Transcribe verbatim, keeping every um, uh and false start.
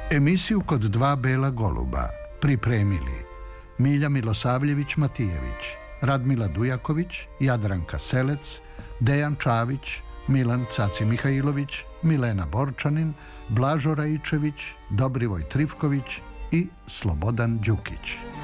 Emisiju Kod dva bela goluba pripremili Milja Milosavljević-Matijević, Radmila Dujaković, Jadranka Selec, Dejan Čavić, Milan Caci Mihajlović, Milena Borčanin, Blažo Raičević, Dobrivoj Trifković i Slobodan Đukić.